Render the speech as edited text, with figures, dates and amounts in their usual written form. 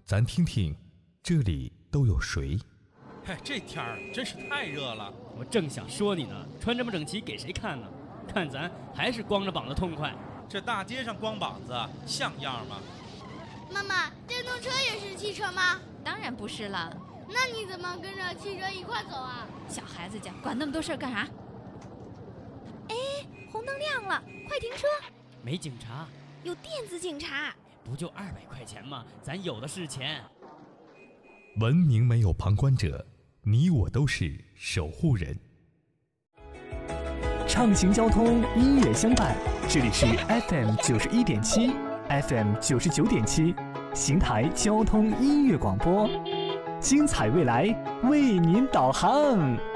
咱听听这里都有谁？ 哎，这天儿真是太热了。 我正想说你呢，穿这么整齐给谁看呢？看咱还是光着膀子痛快。 这大街上光膀子像样吗？ 妈妈，电动车也是汽车吗？ 当然不是了。 那你怎么跟着汽车一块走啊？ 小孩子家管那么多事儿干啥？哎，红灯亮了，快停车！ 没警察， 有电子警察。 不就200块钱吗？咱有的是钱。 文明没有旁观者，你我都是守护人。 畅行交通，音乐相伴，这里是 FM 91.7 FM 99.7邢台交通音乐广播，精彩未来为您导航。